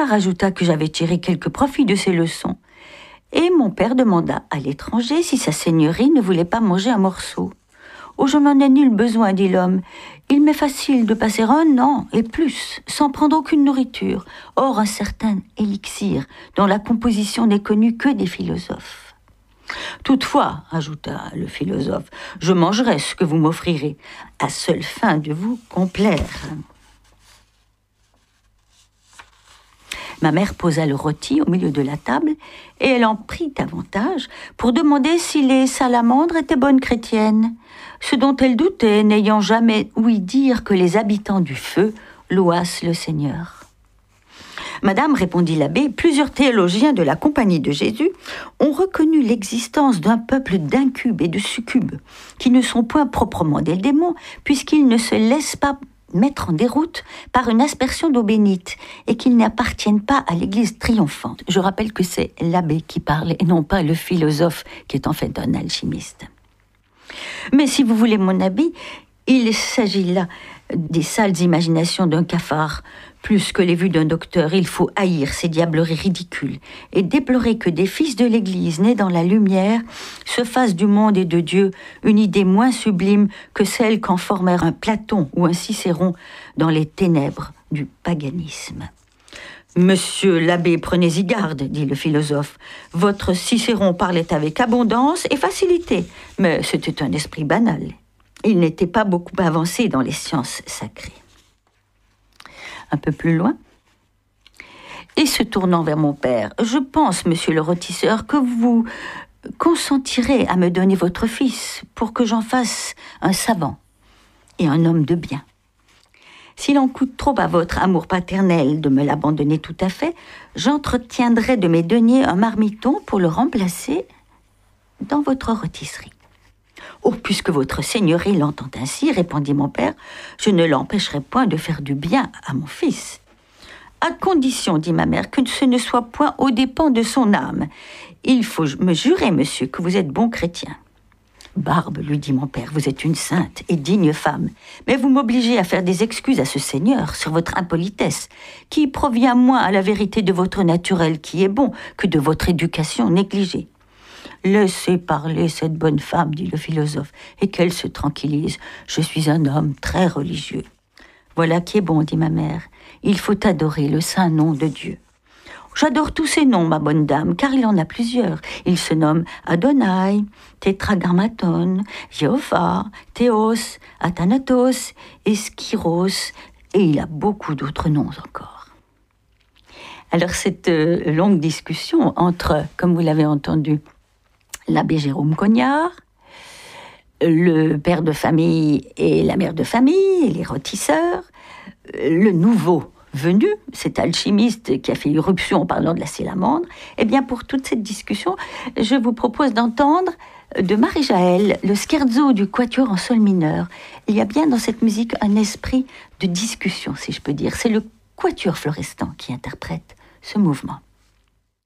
vieillard ajouta que j'avais tiré quelque profit de ses leçons. Et mon père demanda à l'étranger si sa seigneurie ne voulait pas manger un morceau. « Oh, je n'en ai nul besoin, dit l'homme. Il m'est facile de passer un an et plus sans prendre aucune nourriture. Or, un certain élixir dont la composition n'est connue que des philosophes. Toutefois, ajouta le philosophe, je mangerai ce que vous m'offrirez, à seule fin de vous complaire. » Ma mère posa le rôti au milieu de la table et elle en prit davantage pour demander si les salamandres étaient bonnes chrétiennes, ce dont elle doutait, n'ayant jamais ouï dire que les habitants du feu louassent le Seigneur. Madame, répondit l'abbé, plusieurs théologiens de la Compagnie de Jésus ont reconnu l'existence d'un peuple d'incubes et de succubes, qui ne sont point proprement des démons, puisqu'ils ne se laissent pas mettre en déroute par une aspersion d'eau bénite et qu'ils n'appartiennent pas à l'église triomphante. Je rappelle que c'est l'abbé qui parle et non pas le philosophe qui est en fait un alchimiste. Mais si vous voulez mon avis, il s'agit là des sales imaginations d'un cafard. Plus que les vues d'un docteur, il faut haïr ces diableries ridicules et déplorer que des fils de l'Église nés dans la lumière se fassent du monde et de Dieu une idée moins sublime que celle qu'en formèrent un Platon ou un Cicéron dans les ténèbres du paganisme. « Monsieur l'abbé, prenez-y garde, dit le philosophe. Votre Cicéron parlait avec abondance et facilité, mais c'était un esprit banal. Il n'était pas beaucoup avancé dans les sciences sacrées. » Un peu plus loin. Et se tournant vers mon père, « Je pense, monsieur le rôtisseur, que vous consentirez à me donner votre fils pour que j'en fasse un savant et un homme de bien. S'il en coûte trop à votre amour paternel de me l'abandonner tout à fait, j'entretiendrai de mes deniers un marmiton pour le remplacer dans votre rôtisserie. » « Oh, puisque votre seigneurie l'entend ainsi, répondit mon père, je ne l'empêcherai point de faire du bien à mon fils. À condition, dit ma mère, que ce ne soit point aux dépens de son âme. Il faut me jurer, monsieur, que vous êtes bon chrétien. Barbe, lui dit mon père, vous êtes une sainte et digne femme, mais vous m'obligez à faire des excuses à ce seigneur sur votre impolitesse, qui provient moins à la vérité de votre naturel qui est bon que de votre éducation négligée. Laissez parler cette bonne femme, dit le philosophe, et qu'elle se tranquillise. Je suis un homme très religieux. Voilà qui est bon, dit ma mère. Il faut adorer le saint nom de Dieu. J'adore tous ces noms, ma bonne dame, car il en a plusieurs. Il se nomme Adonai, Tetragrammaton, Jéhovah, Théos, Athanatos, Eskyros, et il a beaucoup d'autres noms encore. Alors cette longue discussion entre, comme vous l'avez entendu, l'abbé Jérôme Cognard, le père de famille et la mère de famille, et les rôtisseurs, le nouveau venu, cet alchimiste qui a fait irruption en parlant de la salamandre. Eh bien, pour toute cette discussion, je vous propose d'entendre de Marie-Jaël le scherzo du quatuor en sol mineur. Il y a bien dans cette musique un esprit de discussion, si je peux dire. C'est le quatuor Florestan qui interprète ce mouvement.